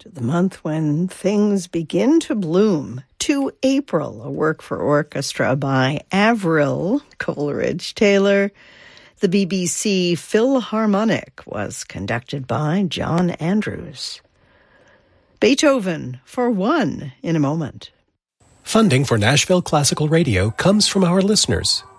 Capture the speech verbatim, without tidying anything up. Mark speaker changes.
Speaker 1: to the month when things begin to bloom, to April, a work for orchestra by Avril Coleridge-Taylor. The B B C Philharmonic was conducted by John Andrews. Beethoven for one in a moment.
Speaker 2: Funding for Nashville Classical Radio comes from our listeners